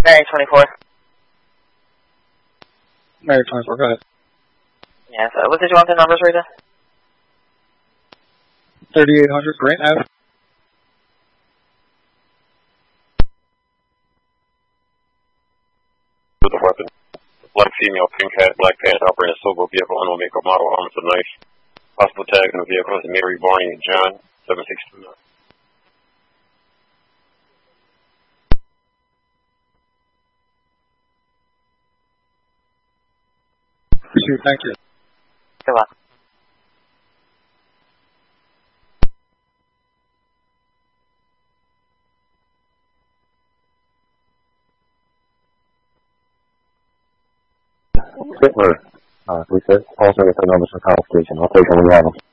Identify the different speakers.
Speaker 1: Mary 24.
Speaker 2: Mary 24, go ahead.
Speaker 1: Yes, what did you want the numbers, Rita?
Speaker 2: 3800 Grant Ave.
Speaker 3: With a weapon. Black female, pink hat, black pants, operating a silver vehicle, unknown make or model, arms with a knife. Possible tags in the vehicle is Mary, Barney, and John, 7629.
Speaker 2: Thank you.
Speaker 1: Good luck.
Speaker 4: Hitler, we said, also with the numbers for Kyle Station. I'll take them on.